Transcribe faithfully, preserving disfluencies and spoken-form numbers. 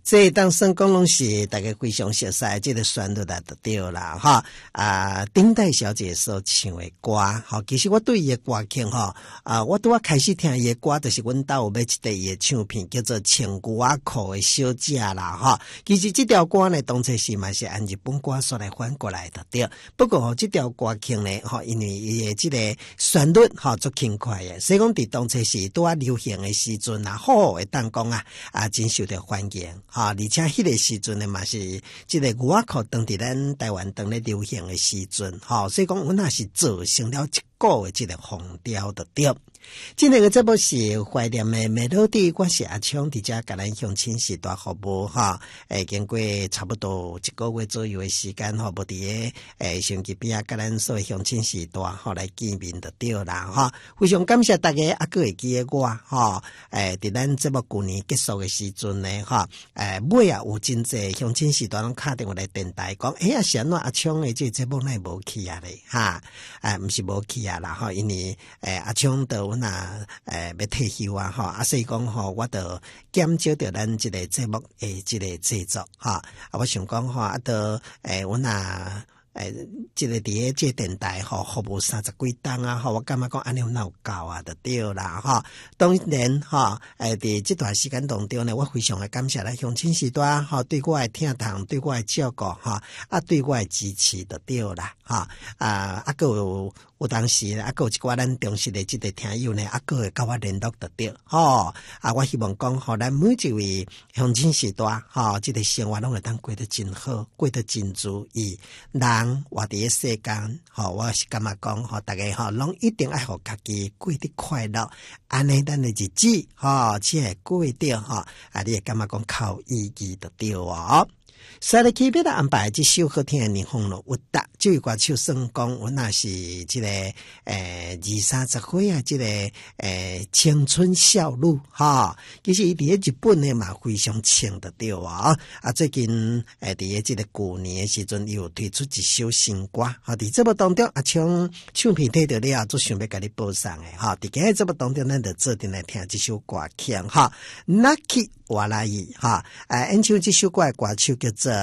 这当算讲拢是大家非常熟悉这个旋律来就对啦哈啊，丁代小姐所唱的歌哈，其实我对伊的歌曲哈啊，我拄啊开始听伊的歌，就是阮兜有买一块伊的唱片，叫做《穿牛仔裤的小姐》啦哈。其实这条歌呢，当初是嘛是按日本歌所来翻过来的对。不过吼，这条歌曲呢，哈，因为伊的这个旋律哈足轻快的，所以讲伫当初是拄啊流行的时阵啊，好好的当讲啊啊，真受到欢迎。哈，而且迄个时阵呢嘛是即个牛仔裤当伫咱台湾当咧流行的时阵，哈，所以讲阮也是造成了一个的即个风调的对。今天个节目是怀念的美乐蒂，我是阿昌，伫遮甲咱乡亲时代服务哈，诶，经过差不多一个月左右的时间哈，无伫诶诶手机边啊，甲咱所乡亲时代哈来见面就对啦哈。非常感谢大家啊，个会记得我哈，诶，伫咱节目旧年结束的时阵呢哈，诶，尾啊有真济乡亲时代拢敲电话来电台讲，诶啊，是安怎阿昌的这节目乃无去啊咧哈，诶，毋是无去啊啦哈，因为诶阿昌都那诶要退休啊吼，啊所以讲吼，我就减少着咱即个节目诶即个制作哈，啊我想讲吼，啊都诶阮啊诶即个伫诶即电台吼服务三十几档啊吼，我感觉讲安尼有哪有够啊，就对啦吼。当然吼，诶伫即段时间当中呢，我非常诶感谢咱乡亲时代吼对我诶听堂，对我诶照顾吼，啊对我诶支持就对啦吼，啊啊个有。有当时啊，还有一寡咱忠实的即个听友呢，啊，还会甲我联絡得到，吼啊！我希望講，吼咱每一位鄉親時代，吼，即個生活攏會當過得真好，過得真如意。人活佇個世間，吼，我是感覺講，吼，大家吼攏一定愛互家己過得快樂，安尼咱的日子，吼，才會過得，吼，啊，你會感覺講較有意義就對哦。所以起要來安排這首好聽的日風咯，有達這位歌手算講，我那是這個誒二三十歲啊，這個誒、呃、青春少女哈。其實伊佇日本呢嘛非常青的對啊，啊最近誒佇這個舊年的時陣又推出一首新歌，哈佇這部當中啊唱唱片聽到了，就想要甲你播送嘅哈。佇今日這部當中，咱就做陣來聽這首歌曲哈，Lucky 瓦拉伊哈，誒演唱這首歌嘅歌手叫做。